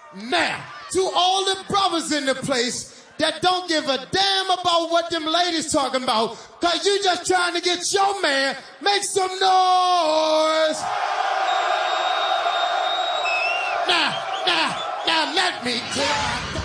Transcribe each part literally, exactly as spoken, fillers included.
Now, to all the brothers in the place that don't give a damn about what them ladies talking about, cause you just trying to get your man, make some noise. Now, now, now let me tell.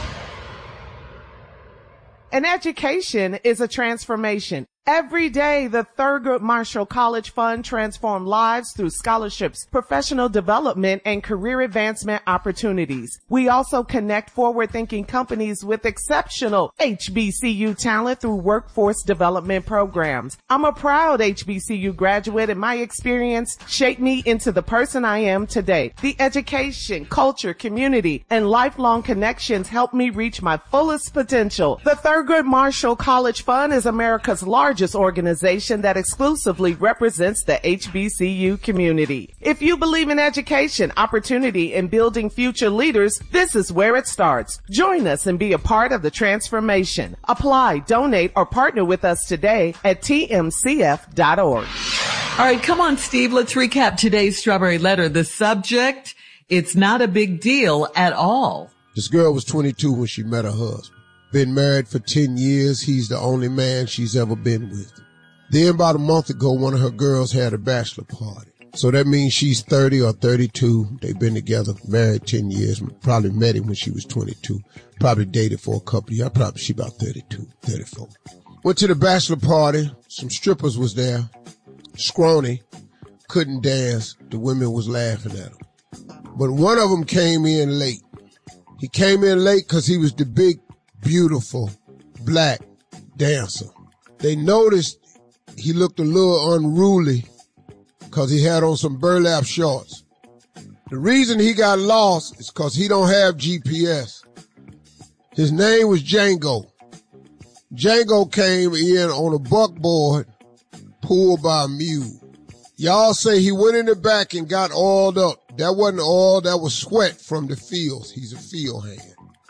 An education is a transformation. Every day, the Thurgood Marshall College Fund transforms lives through scholarships, professional development, and career advancement opportunities. We also connect forward-thinking companies with exceptional H B C U talent through workforce development programs. I'm a proud H B C U graduate, and my experience shaped me into the person I am today. The education, culture, community, and lifelong connections helped me reach my fullest potential. The Thurgood Marshall College Fund is America's largest organization that exclusively represents the H B C U community. If you believe in education, opportunity, and building future leaders, this is where it starts. Join us and be a part of the transformation. Apply, donate, or partner with us today at T M C F dot org. All right, come on, Steve. Let's recap today's Strawberry Letter. The subject, it's not a big deal at all. This girl was twenty-two when she met her husband. Been married for ten years. He's the only man she's ever been with. Then about a month ago, one of her girls had a bachelor party. So that means she's thirty or thirty-two. They've been together, married ten years. Probably met him when she was twenty-two. Probably dated for a couple of years. Probably she about thirty-two, thirty-four. Went to the bachelor party. Some strippers was there. Scrawny. Couldn't dance. The women was laughing at him. But one of them came in late. He came in late because he was the big, beautiful black dancer. They noticed he looked a little unruly because he had on some burlap shorts. The reason he got lost is because he don't have G P S. His name was Django. Django came in on a buckboard pulled by a mule. Y'all say he went in the back and got oiled up. That wasn't oil, that was sweat from the fields. He's a field hand.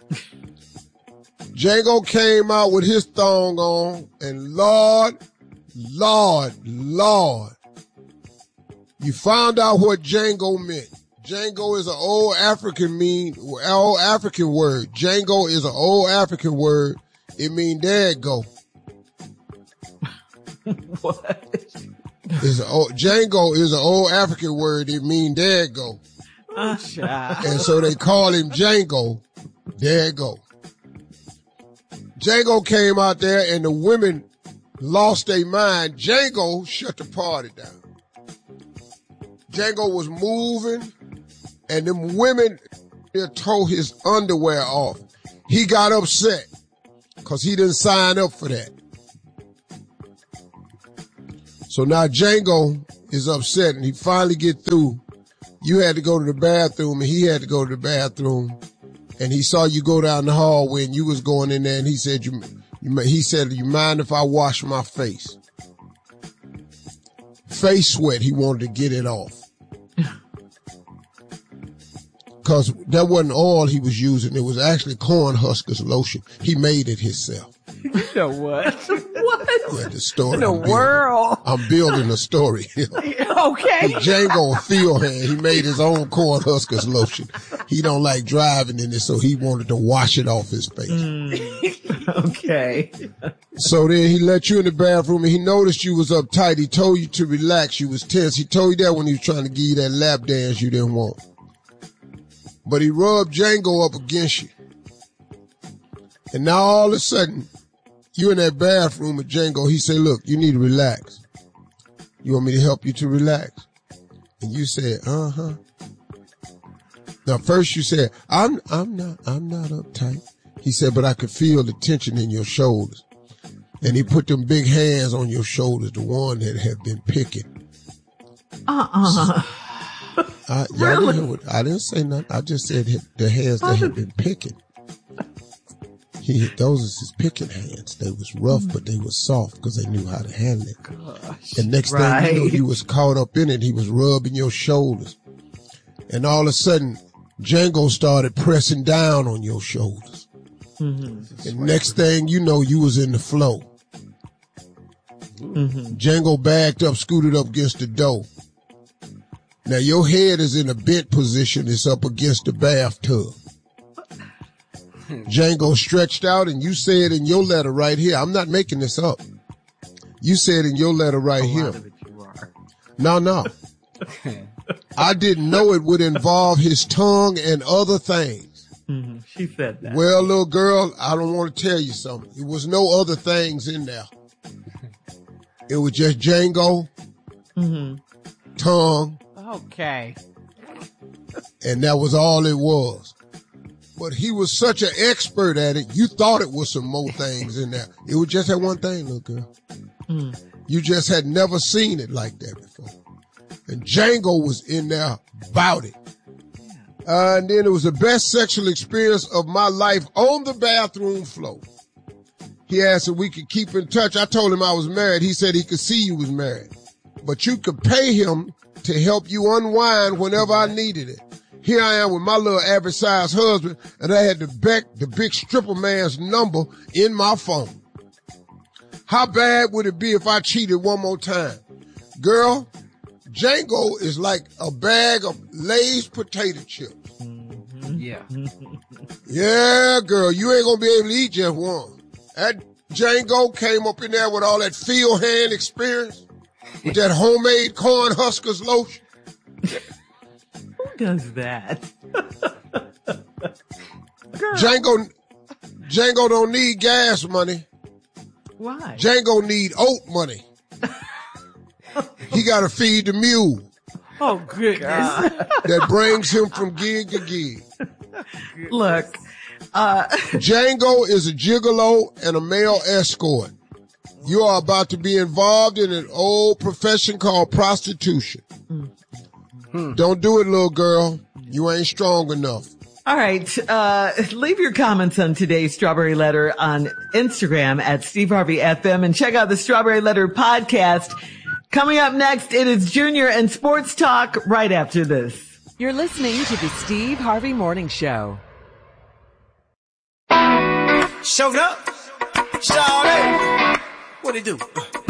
Django came out with his thong on, and Lord, Lord, Lord, you found out what Django meant. Django is an old African mean, old African word. Django is an old African word. It mean dad go. What? It's a old, Django is an old African word. It mean dad go. Oh, child. And so they call him Django. Dad go. Django came out there and the women lost their mind. Django shut the party down. Django was moving and them women they tore his underwear off. He got upset because he didn't sign up for that. So now Django is upset and he finally get through. You had to go to the bathroom and he had to go to the bathroom. And he saw you go down the hallway and you was going in there and he said, you, you, he said, you mind if I wash my face? Face sweat, he wanted to get it off. Cause that wasn't oil he was using. It was actually corn huskers lotion. He made it himself. You know what? What? Yeah, the story. In the I'm world. Building, I'm building a story. Okay. Django a field hand. He made his own corn huskers lotion. He don't like driving in it, so he wanted to wash it off his face. Mm. Okay. So then he let you in the bathroom and he noticed you was uptight. He told you to relax. You was tense. He told you that when he was trying to give you that lap dance you didn't want. But he rubbed Django up against you. And now all of a sudden, you in that bathroom with Django, he said, look, you need to relax. You want me to help you to relax? And you said, uh-huh. Now first you said, I'm, I'm not, I'm not uptight. He said, but I could feel the tension in your shoulders. And he put them big hands on your shoulders, the one that had been picking. Uh-uh. I, y'all didn't hear what, I didn't say nothing. I just said the hands that had been picking. He, those was his picking hands. They was rough, but they was soft because they knew how to handle it. Gosh, and next right. thing you know, you was caught up in it. He was rubbing your shoulders. And all of a sudden, Django started pressing down on your shoulders. Mm-hmm. And next thing you know, you was in the flow. Mm-hmm. Django backed up, scooted up against the door. Now your head is in a bent position. It's up against the bathtub. Django stretched out, and you said in your letter right here, I'm not making this up. You said in your letter right A here. lot of it you are. No, no. I didn't know it would involve his tongue and other things. Mm-hmm. She said that. Well, little girl, I don't want to tell you something. There was no other things in there. It was just Django, Mm-hmm. tongue, Okay. and that was all it was. But he was such an expert at it, you thought it was some more things in there. It was just that one thing, little girl. Mm. You just had never seen it like that before. And Django was in there about it. Uh, and then it was the best sexual experience of my life on the bathroom floor. He asked if we could keep in touch. I told him I was married. He said he could see you was married. But you could pay him to help you unwind whenever I needed it. Here I am with my little average-sized husband, and I had the, back, the big stripper man's number in my phone. How bad would it be if I cheated one more time? Girl, Django is like a bag of Lay's potato chips. Mm-hmm. Yeah. Yeah, girl, you ain't gonna be able to eat just one. That Django came up in there with all that field hand experience, with that homemade corn huskers lotion. Who does that? Django, Django don't need gas money. Why? Django need oat money. He gotta feed the mule. Oh, goodness. That brings him from gig to gig. Look, uh, Django is a gigolo and a male escort. You are about to be involved in an old profession called prostitution. Hmm. Don't do it, little girl. You ain't strong enough. all right. Uh, leave your comments on today's Strawberry Letter on Instagram at Steve Harvey F M, and check out the Strawberry Letter podcast. Coming up next, it is Junior and Sports Talk right after this. You're listening to the Steve Harvey Morning Show. Showed up. Shawty. What it do?